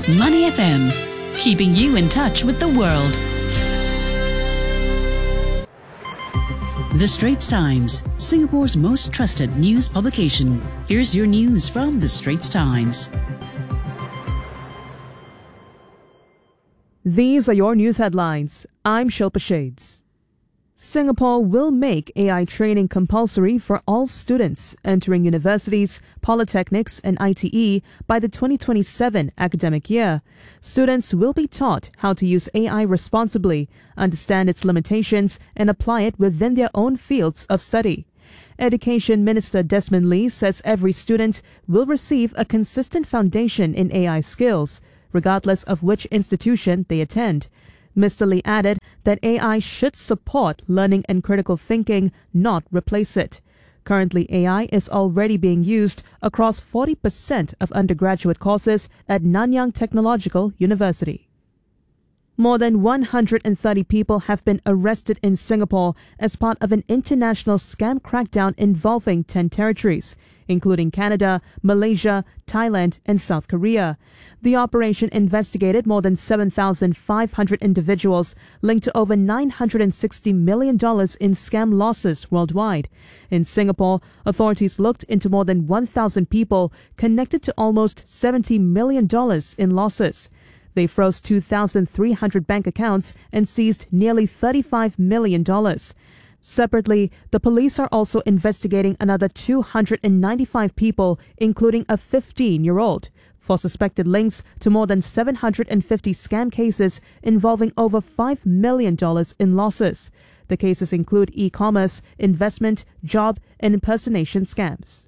Money FM, keeping you in touch with the world. The Straits Times, Singapore's most trusted news publication. Here's your news from The Straits Times. These are your news headlines. I'm Shilpa Shades. Singapore will make AI training compulsory for all students entering universities, polytechnics and ITE by the 2027 academic year. Students will be taught how to use AI responsibly, understand its limitations and apply it within their own fields of study. Education Minister Desmond Lee says every student will receive a consistent foundation in AI skills, regardless of which institution they attend. Mr. Lee added that AI should support learning and critical thinking, not replace it. Currently, AI is already being used across 40% of undergraduate courses at Nanyang Technological University. More than 130 people have been arrested in Singapore as part of an international scam crackdown involving 10 territories, including Canada, Malaysia, Thailand, and South Korea. The operation investigated more than 7,500 individuals linked to over $960 million in scam losses worldwide. In Singapore, authorities looked into more than 1,000 people connected to almost $70 million in losses. They froze 2,300 bank accounts and seized nearly $35 million. Separately, the police are also investigating another 295 people, including a 15-year-old, for suspected links to more than 750 scam cases involving over $5 million in losses. The cases include e-commerce, investment, job, and impersonation scams.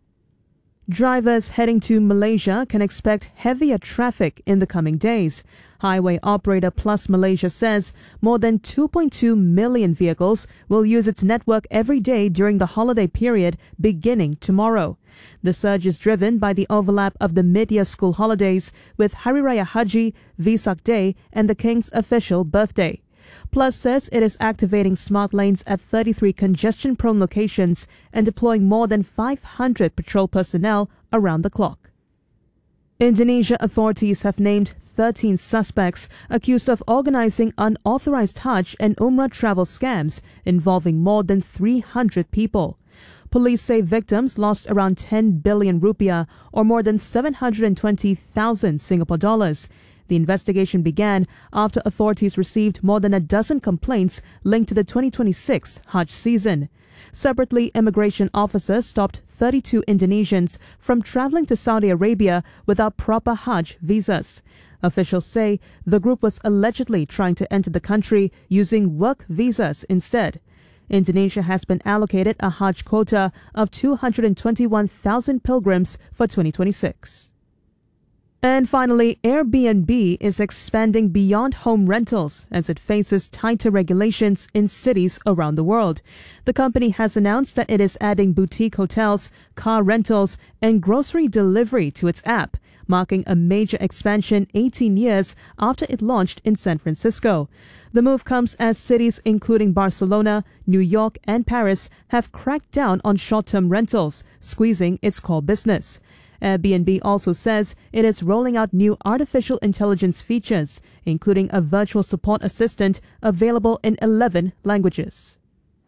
Drivers heading to Malaysia can expect heavier traffic in the coming days. Highway operator Plus Malaysia says more than 2.2 million vehicles will use its network every day during the holiday period beginning tomorrow. The surge is driven by the overlap of the mid-year school holidays with Hari Raya Haji, Vesak Day, and the King's official birthday. Plus says it is activating smart lanes at 33 congestion-prone locations and deploying more than 500 patrol personnel around the clock. Indonesia authorities have named 13 suspects accused of organizing unauthorized Hajj and Umrah travel scams involving more than 300 people. Police say victims lost around 10 billion rupiah, or more than 720,000 Singapore dollars. The investigation began after authorities received more than a dozen complaints linked to the 2026 Hajj season. Separately, immigration officers stopped 32 Indonesians from traveling to Saudi Arabia without proper Hajj visas. Officials say the group was allegedly trying to enter the country using work visas instead. Indonesia has been allocated a Hajj quota of 221,000 pilgrims for 2026. And finally, Airbnb is expanding beyond home rentals as it faces tighter regulations in cities around the world. The company has announced that it is adding boutique hotels, car rentals, and grocery delivery to its app, marking a major expansion 18 years after it launched in San Francisco. The move comes as cities including Barcelona, New York, and Paris have cracked down on short-term rentals, squeezing its core business. Airbnb also says it is rolling out new artificial intelligence features, including a virtual support assistant available in 11 languages.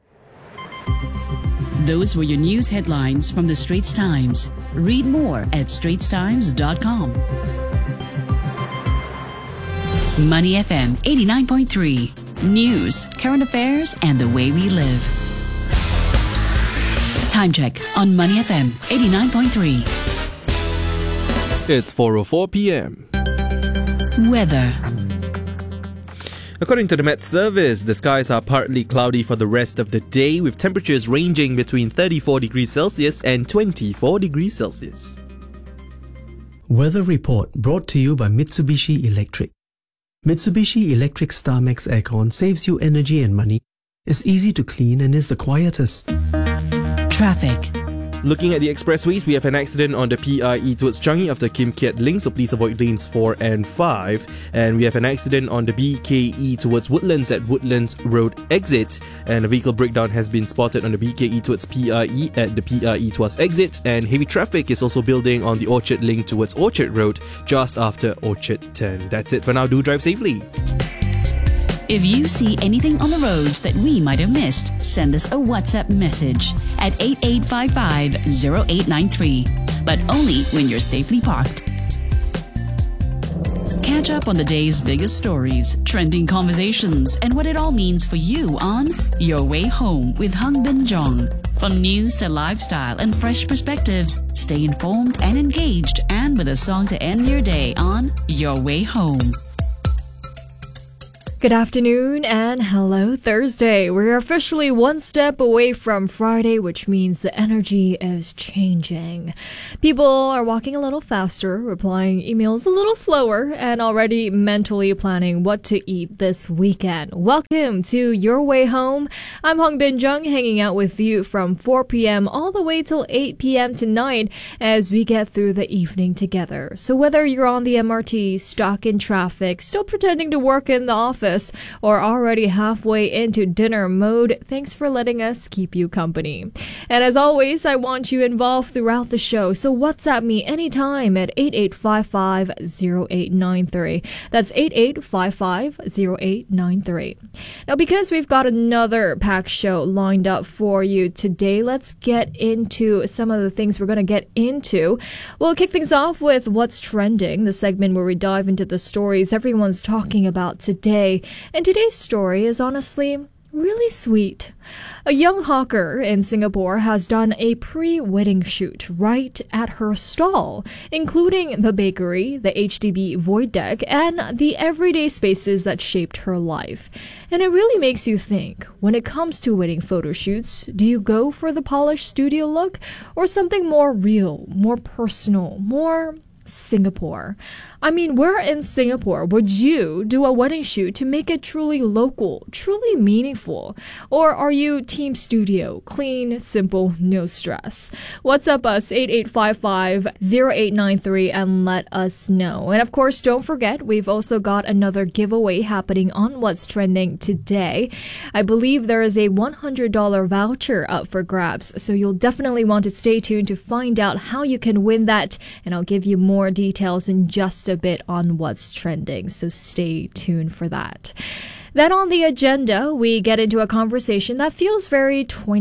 Those were your news headlines from The Straits Times. Read more at straitstimes.com. Money FM 89.3. News, current affairs, and the way we live. Time check on Money FM 89.3. It's 4:04 p.m. Weather. According to the Met Service, the skies are partly cloudy for the rest of the day, with temperatures ranging between 34 degrees Celsius and 24 degrees Celsius. Weather report brought to you by Mitsubishi Electric. Mitsubishi Electric StarMax Aircon saves you energy and money, is easy to clean and is the quietest. Traffic. Looking at the expressways, we have an accident on the PRE towards Changi after Kim Kiat Link, so please avoid lanes 4 and 5. And we have an accident on the BKE towards Woodlands at Woodlands Road exit, and a vehicle breakdown has been spotted on the BKE towards PRE at the PRE towards exit, and heavy traffic is also building on the Orchard Link towards Orchard Road just after Orchard Turn. That's it for now. Do drive safely. If you see anything on the roads that we might have missed, send us a WhatsApp message at 8855-0893, but only when you're safely parked. Catch up on the day's biggest stories, trending conversations, and what it all means for you on Your Way Home with Hung Bin Jong. From news to lifestyle and fresh perspectives, stay informed and engaged, and with a song to end your day on Your Way Home. Good afternoon and hello Thursday. We're officially one step away from Friday, which means the energy is changing. People are walking a little faster, replying emails a little slower, and already mentally planning what to eat this weekend. Welcome to Your Way Home. I'm Hung Bin Jung, hanging out with you from 4 p.m. all the way till 8 p.m. tonight as we get through the evening together. So whether you're on the MRT, stuck in traffic, still pretending to work in the office, or already halfway into dinner mode, thanks for letting us keep you company. And as always, I want you involved throughout the show, so WhatsApp me anytime at 8855-0893. That's 8855-0893. Now, because we've got another packed show lined up for you today, let's get into some of the things we're going to get into. We'll kick things off with What's Trending, the segment where we dive into the stories everyone's talking about today. And today's story is honestly really sweet. A young hawker in Singapore has done a pre-wedding shoot right at her stall, including the bakery, the HDB void deck, and the everyday spaces that shaped her life. And it really makes you think, when it comes to wedding photo shoots, do you go for the polished studio look or something more real, more personal, more Singapore? I mean, where in Singapore would you do a wedding shoot to make it truly local, truly meaningful? Or are you team studio, clean, simple, no stress? WhatsApp us 8855-0893 and let us know. And of course, don't forget, we've also got another giveaway happening on What's Trending today. I believe there is a $100 voucher up for grabs, so you'll definitely want to stay tuned to find out how you can win that, and I'll give you more details in just a bit on What's Trending, so stay tuned for that. Then on the agenda, we get into a conversation that feels very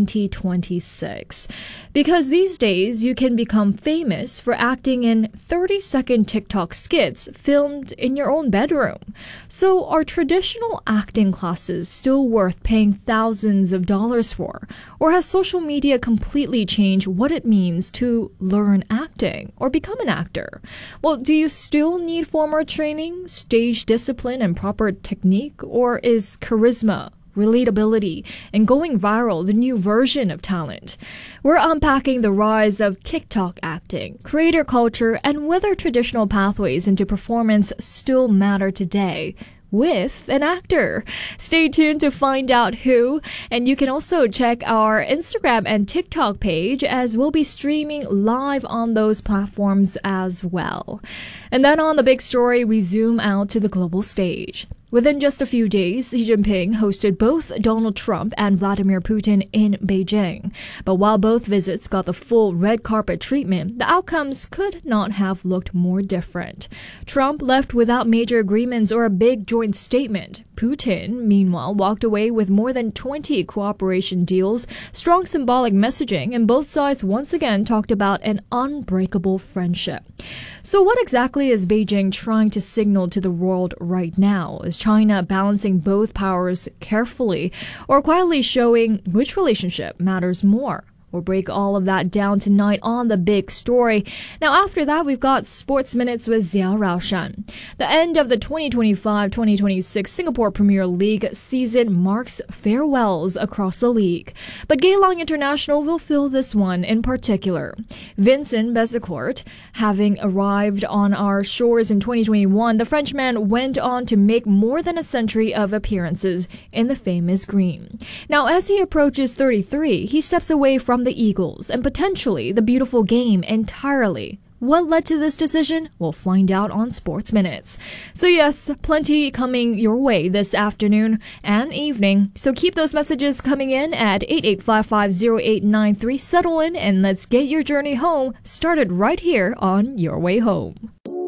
2026. Because these days, you can become famous for acting in 30-second TikTok skits filmed in your own bedroom. So are traditional acting classes still worth paying thousands of dollars for? Or has social media completely changed what it means to learn acting or become an actor? Well, do you still need formal training, stage discipline, and proper technique? Or is charisma, relatability, and going viral the new version of talent? We're unpacking the rise of TikTok acting, creator culture, and whether traditional pathways into performance still matter today with an actor. Stay tuned to find out who, and you can also check our Instagram and TikTok page as we'll be streaming live on those platforms as well. And then on the big story, we zoom out to the global stage. Within just a few days, Xi Jinping hosted both Donald Trump and Vladimir Putin in Beijing. But while both visits got the full red carpet treatment, the outcomes could not have looked more different. Trump left without major agreements or a big joint statement. Putin, meanwhile, walked away with more than 20 cooperation deals, strong symbolic messaging, and both sides once again talked about an unbreakable friendship. So what exactly is Beijing trying to signal to the world right now? Is China balancing both powers carefully or quietly showing which relationship matters more? We'll break all of that down tonight on the big story. Now, after that, we've got Sports Minutes with Zhao Raoshan. The end of the 2025-2026 Singapore Premier League season marks farewells across the league. But Geylang International will fill this one in particular. Vincent Bezecourt, having arrived on our shores in 2021, the Frenchman went on to make more than a century of appearances in the famous green. Now, as he approaches 33, he steps away from the Eagles and potentially the beautiful game entirely. What led to this decision? We'll find out on Sports Minutes. So yes, plenty coming your way this afternoon and evening. So keep those messages coming in at 88550893. Settle in and let's get your journey home started right here on Your Way Home.